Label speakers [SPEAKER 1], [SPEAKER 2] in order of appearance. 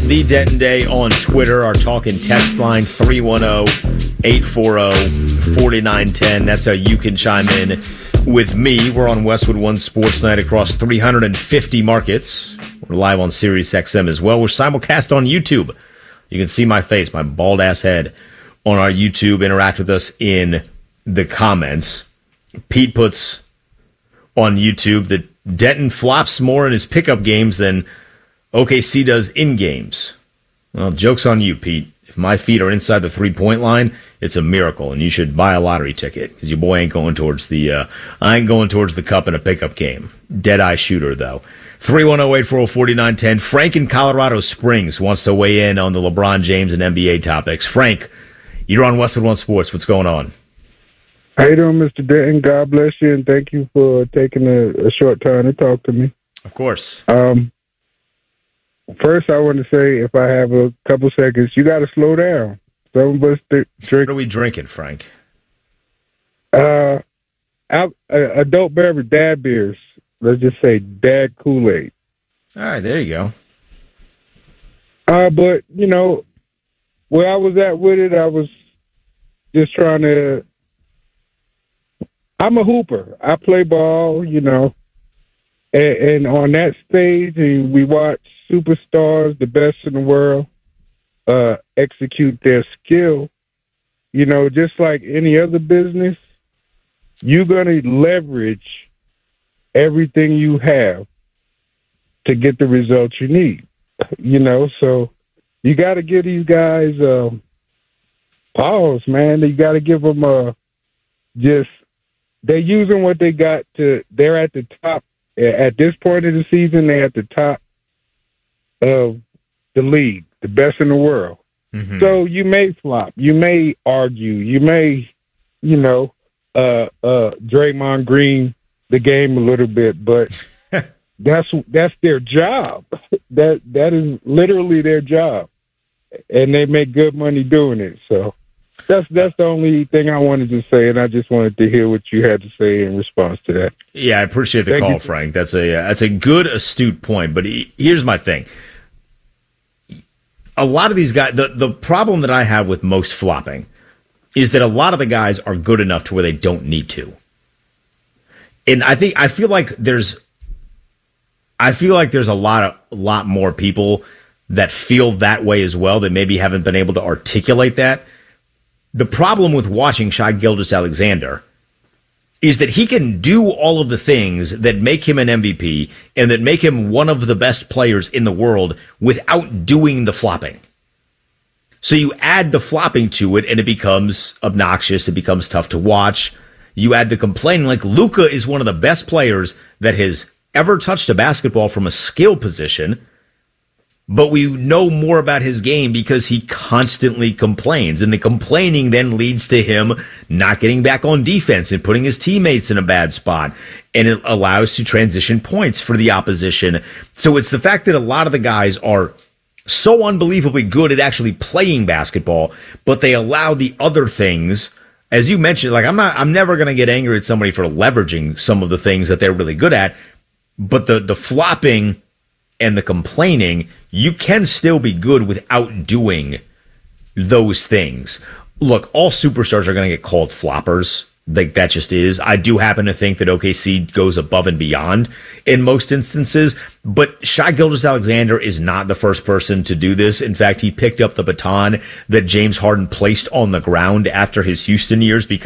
[SPEAKER 1] The Denton Day on Twitter. Our talk and text line 310-840-4910. That's how you can chime in with me. We're on Westwood One Sports Night across 350 markets. We're live on Sirius XM as well. We're simulcast on YouTube. You can see my face, my bald ass head on our YouTube. Interact with us in the comments. Pete puts on YouTube that Denton flops more in his pickup games than OKC does in games. Well, joke's on you, Pete. If my feet are inside the 3-point line, it's a miracle, and you should buy a lottery ticket because your boy ain't going towards the cup in a pickup game. Dead-eye shooter, though. 310-840-4910. Frank in Colorado Springs wants to weigh in on the LeBron James and NBA topics. Frank, you're on Westwood One Sports. What's going on?
[SPEAKER 2] How you doing, Mr. Denton? God bless you, and thank you for taking a short time to talk to me.
[SPEAKER 1] Of course.
[SPEAKER 2] First, I want to say, if I have a couple seconds, you got to slow down. Some of us drink.
[SPEAKER 1] What are we drinking, Frank?
[SPEAKER 2] Adult beverage, dad beers. Let's just say dad Kool-Aid.
[SPEAKER 1] All right, there you go.
[SPEAKER 2] But, you know, where I was at with it, I was just trying to... I'm a hooper. I play ball, you know. And on that stage, we watch superstars, the best in the world, execute their skill. You know, just like any other business, you're going to leverage everything you have to get the results you need. You know, so you got to give these guys pause, man. You got to give them they're using what they got they're at the top. At this point of the season, they're at the top of the league, the best in the world. Mm-hmm. So you may flop. You may argue. You may, you know, Draymond Green the game a little bit, but that's their job. That is literally their job. And they make good money doing it. So that's the only thing I wanted to say, and I just wanted to hear what you had to say in response to that.
[SPEAKER 1] Yeah, I appreciate the call, Frank. That's a good, astute point. But here's my thing: a lot of these guys, the problem that I have with most flopping is that a lot of the guys are good enough to where they don't need to. And I feel like there's a lot more people that feel that way as well that maybe haven't been able to articulate that. The problem with watching Shai Gilgeous-Alexander is that he can do all of the things that make him an MVP and that make him one of the best players in the world without doing the flopping. So you add the flopping to it and it becomes obnoxious. It becomes tough to watch. You add the complaining. Like Luka is one of the best players that has ever touched a basketball from a skill position. But we know more about his game because he constantly complains. And the complaining then leads to him not getting back on defense and putting his teammates in a bad spot. And it allows to transition points for the opposition. So it's the fact that a lot of the guys are so unbelievably good at actually playing basketball, but they allow the other things, as you mentioned, like I'm never going to get angry at somebody for leveraging some of the things that they're really good at. But the flopping and the complaining, you can still be good without doing those things. Look, all superstars are going to get called floppers. Like that just is. I do happen to think that OKC goes above and beyond in most instances, but Shai Gilgeous-Alexander is not the first person to do this. In fact, he picked up the baton that James Harden placed on the ground after his Houston years because